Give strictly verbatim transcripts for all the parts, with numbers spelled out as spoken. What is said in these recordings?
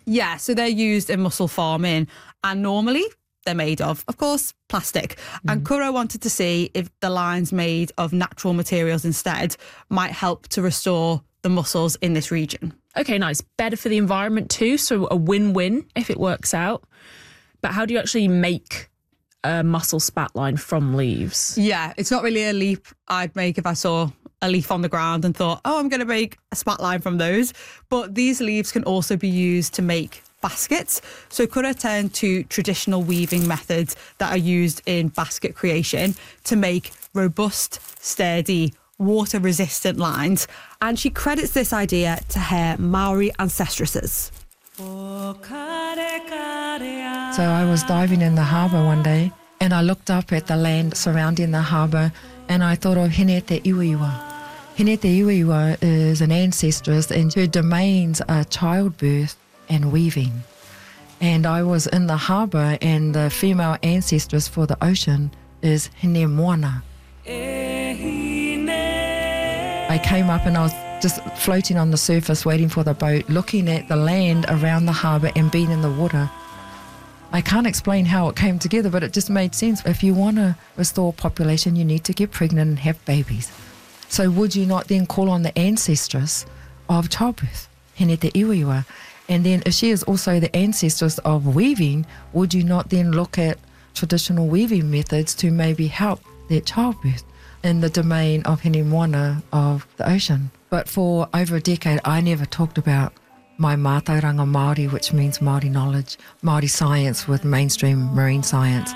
Yeah, so they're used in mussel farming, and normally they're made of, of course, plastic. Mm. And Curra wanted to see if the lines made of natural materials instead might help to restore the mussels in this region. Okay, nice. Better for the environment too, so a win-win if it works out. But how do you actually make a mussel spat line from leaves? Yeah, it's not really a leap I'd make if I saw a leaf on the ground and thought, oh, I'm going to make a spat line from those. But these leaves can also be used to make baskets. So Curra turned to traditional weaving methods that are used in basket creation to make robust, sturdy, water-resistant lines. And she credits this idea to her Maori ancestresses. So I was diving in the harbour one day and I looked up at the land surrounding the harbour and I thought of Hine te Iwiiwa. Hine te Iwiiwa is an ancestress and her domains are childbirth and weaving. And I was in the harbour and the female ancestress for the ocean is Hine Moana. I came up and I was just floating on the surface waiting for the boat, looking at the land around the harbour and being in the water. I can't explain how it came together, but it just made sense. If you want to restore population, you need to get pregnant and have babies. So would you not then call on the ancestress of childbirth, Hine te Iwiiwa? And then if she is also the ancestress of weaving, would you not then look at traditional weaving methods to maybe help that childbirth in the domain of Hine Moana of the ocean? But for over a decade, I never talked about my mātauranga Māori, which means Māori knowledge, Māori science with mainstream marine science.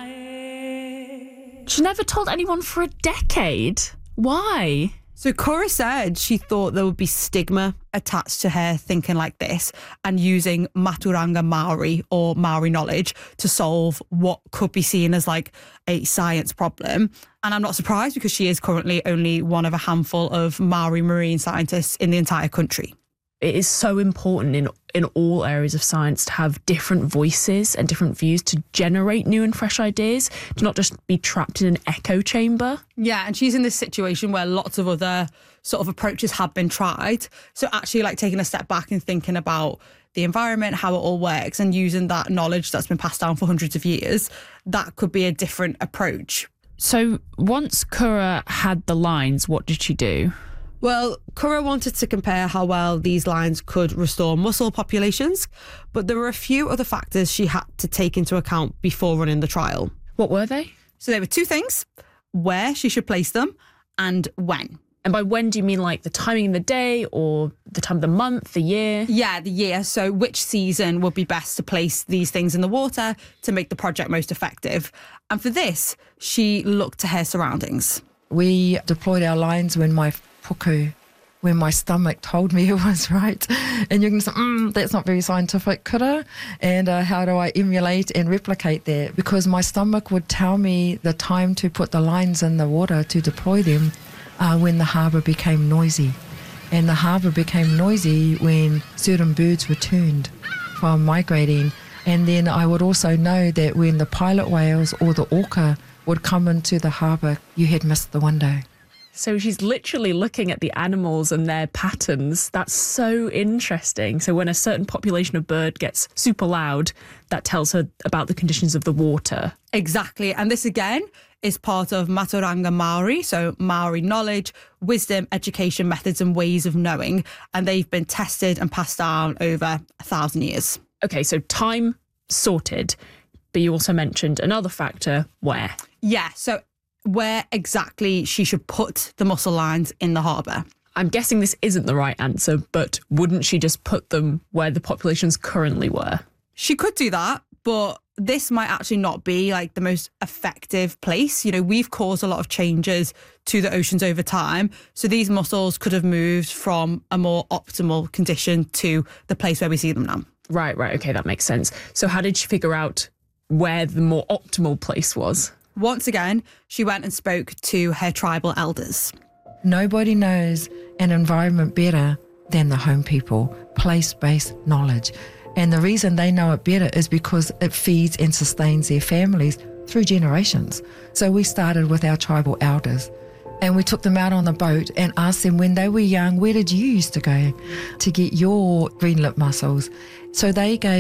She never told anyone for a decade. Why? So Curra said she thought there would be stigma attached to her thinking like this and using Mātauranga Māori or Maori knowledge to solve what could be seen as like a science problem. And I'm not surprised because she is currently only one of a handful of Maori marine scientists in the entire country. It is so important in in all areas of science to have different voices and different views to generate new and fresh ideas, to not just be trapped in an echo chamber. Yeah, and she's in this situation where lots of other sort of approaches have been tried. So actually like taking a step back and thinking about the environment, how it all works, and using that knowledge that's been passed down for hundreds of years, that could be a different approach. So once Curra had the lines, what did she do? Well, Curra wanted to compare how well these lines could restore mussel populations, but there were a few other factors she had to take into account before running the trial. What were they? So there were two things: where she should place them and when. And by when do you mean like the timing of the day or the time of the month, the year? Yeah, the year. So which season would be best to place these things in the water to make the project most effective? And for this, she looked to her surroundings. We deployed our lines when my puku, when my stomach told me it was right. And you can say, mm, that's not very scientific, Curra. And uh, how do I emulate and replicate that? Because my stomach would tell me the time to put the lines in the water to deploy them uh, when the harbour became noisy. And the harbour became noisy when certain birds returned from migrating. And then I would also know that when the pilot whales or the orca would come into the harbour, you had missed the window. So she's literally looking at the animals and their patterns. That's so interesting. So when a certain population of bird gets super loud, that tells her about the conditions of the water. Exactly. And this again is part of Mātauranga Māori, so Maori knowledge, wisdom, education methods and ways of knowing. And they've been tested and passed down over a thousand years. Okay, so time sorted. But you also mentioned another factor, where? Yeah, so where exactly she should put the mussel lines in the harbour. I'm guessing this isn't the right answer, but wouldn't she just put them where the populations currently were? She could do that, but this might actually not be like the most effective place. You know, we've caused a lot of changes to the oceans over time. So these mussels could have moved from a more optimal condition to the place where we see them now. Right, right. Okay, that makes sense. So how did she figure out where the more optimal place was? Once again, she went and spoke to her tribal elders. Nobody knows an environment better than the home people, place-based knowledge. And the reason they know it better is because it feeds and sustains their families through generations. So we started with our tribal elders and we took them out on the boat and asked them when they were young, where did you used to go to get your green lip mussels? So they gave